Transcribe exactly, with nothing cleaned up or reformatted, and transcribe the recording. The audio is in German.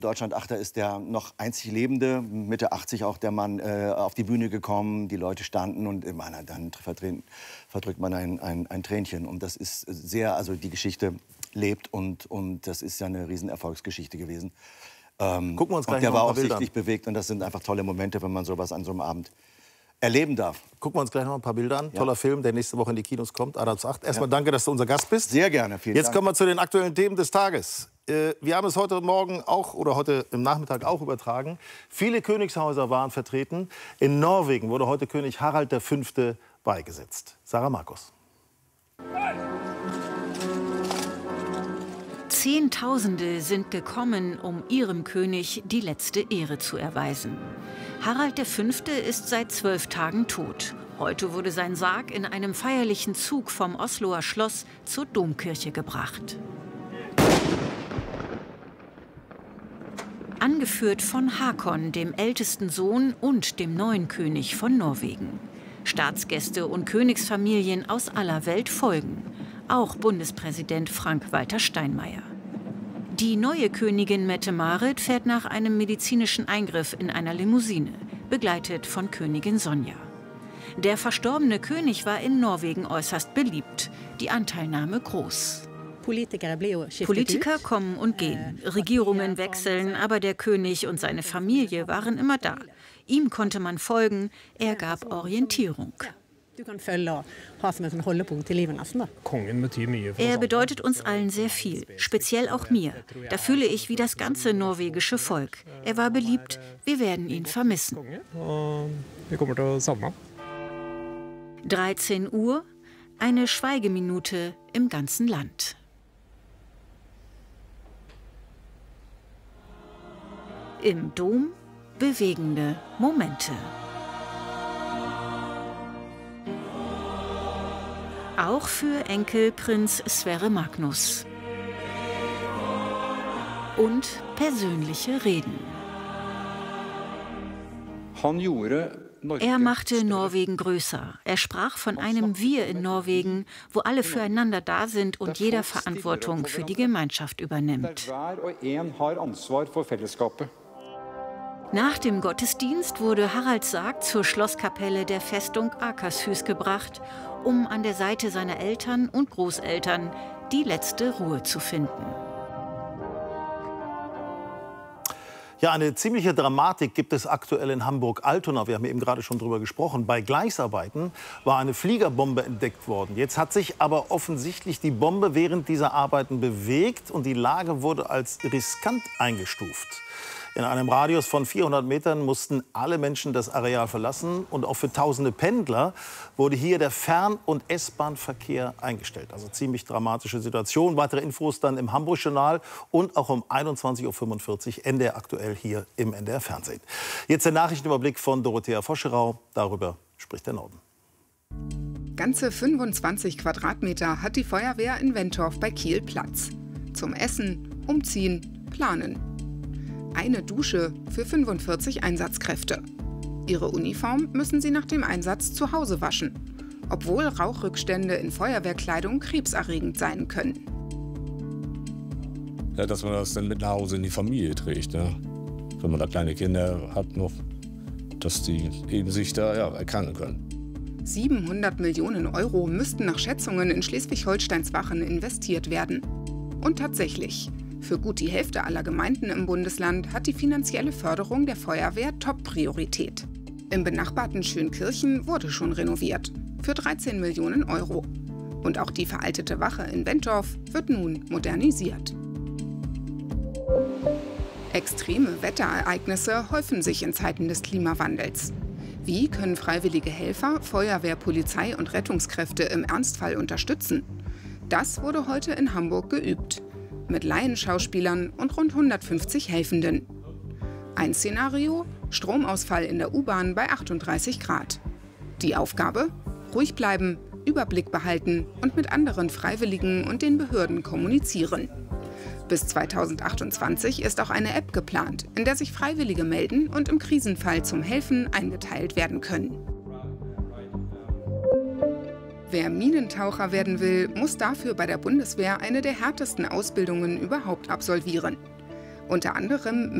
Deutschland-Achter ist der noch einzig Lebende, Mitte achtzig auch der Mann, äh, auf die Bühne gekommen. Die Leute standen und äh, man, dann verdrückt man ein, ein, ein Tränchen. Und das ist sehr, also die Geschichte lebt und, und das ist ja eine Riesenerfolgsgeschichte gewesen. Ähm, Gucken wir uns gleich und der noch ein war paar auch Bilder sichtlich bewegt und das sind einfach tolle Momente, wenn man sowas an so einem Abend erleben darf. Gucken wir uns gleich noch ein paar Bilder an. Ja. Toller Film, der nächste Woche in die Kinos kommt, Adams acht. Erstmal Ja. danke, dass du unser Gast bist. Sehr gerne, vielen Jetzt Dank. kommen wir zu den aktuellen Themen des Tages. Äh, wir haben es heute Morgen auch oder heute im Nachmittag auch übertragen. Viele Königshäuser waren vertreten. In Norwegen wurde heute König Harald der Fünfte beigesetzt. Sarah Markus. Zehntausende sind gekommen, um ihrem König die letzte Ehre zu erweisen. Harald der Fünfte ist seit zwölf Tagen tot. Heute wurde sein Sarg in einem feierlichen Zug vom Osloer Schloss zur Domkirche gebracht. Angeführt von Hakon, dem ältesten Sohn und dem neuen König von Norwegen. Staatsgäste und Königsfamilien aus aller Welt folgen. Auch Bundespräsident Frank-Walter Steinmeier. Die neue Königin Mette-Marit fährt nach einem medizinischen Eingriff in einer Limousine, begleitet von Königin Sonja. Der verstorbene König war in Norwegen äußerst beliebt, die Anteilnahme groß. Politiker kommen und gehen, Regierungen wechseln, aber der König und seine Familie waren immer da. Ihm konnte man folgen, er gab Orientierung. Er bedeutet uns allen sehr viel, speziell auch mir. Da fühle ich wie das ganze norwegische Volk. Er war beliebt, wir werden ihn vermissen. dreizehn Uhr, eine Schweigeminute im ganzen Land. Im Dom bewegende Momente. Auch für Enkel Prinz Sverre Magnus. Und persönliche Reden. Er machte Norwegen größer. Er sprach von einem Wir in Norwegen, wo alle füreinander da sind und jeder Verantwortung für die Gemeinschaft übernimmt. Nach dem Gottesdienst wurde Haralds Sarg zur Schlosskapelle der Festung Akershus gebracht, um an der Seite seiner Eltern und Großeltern die letzte Ruhe zu finden. Ja, eine ziemliche Dramatik gibt es aktuell in Hamburg-Altona. Wir haben eben gerade schon drüber gesprochen. Bei Gleisarbeiten war eine Fliegerbombe entdeckt worden. Jetzt hat sich aber offensichtlich die Bombe während dieser Arbeiten bewegt und die Lage wurde als riskant eingestuft. In einem Radius von vierhundert Metern mussten alle Menschen das Areal verlassen. Und auch für tausende Pendler wurde hier der Fern- und S-Bahn-Verkehr eingestellt. Also ziemlich dramatische Situation. Weitere Infos dann im Hamburg-Journal und auch um einundzwanzig Uhr fünfundvierzig N D R aktuell hier im N D R Fernsehen. Jetzt der Nachrichtenüberblick von Dorothea Voscherau. Darüber spricht der Norden. Ganze fünfundzwanzig Quadratmeter hat die Feuerwehr in Wentorf bei Kiel Platz. Zum Essen, Umziehen, Planen. Eine Dusche für fünfundvierzig Einsatzkräfte. Ihre Uniform müssen sie nach dem Einsatz zu Hause waschen, obwohl Rauchrückstände in Feuerwehrkleidung krebserregend sein können. Ja, dass man das dann mit nach Hause in die Familie trägt, ja. Wenn man da kleine Kinder hat noch, dass die eben sich da ja, erkranken können. siebenhundert Millionen Euro müssten nach Schätzungen in Schleswig-Holsteins Wachen investiert werden. Und tatsächlich. Für gut die Hälfte aller Gemeinden im Bundesland hat die finanzielle Förderung der Feuerwehr Top-Priorität. Im benachbarten Schönkirchen wurde schon renoviert, für dreizehn Millionen Euro. Und auch die veraltete Wache in Wentorf wird nun modernisiert. Extreme Wetterereignisse häufen sich in Zeiten des Klimawandels. Wie können freiwillige Helfer, Feuerwehr, Polizei und Rettungskräfte im Ernstfall unterstützen? Das wurde heute in Hamburg geübt. Mit Laienschauspielern und rund hundertfünfzig Helfenden. Ein Szenario: Stromausfall in der U-Bahn bei achtunddreißig Grad. Die Aufgabe: ruhig bleiben, Überblick behalten und mit anderen Freiwilligen und den Behörden kommunizieren. Bis zweitausendachtundzwanzig ist auch eine App geplant, in der sich Freiwillige melden und im Krisenfall zum Helfen eingeteilt werden können. Wer Minentaucher werden will, muss dafür bei der Bundeswehr eine der härtesten Ausbildungen überhaupt absolvieren. Unter anderem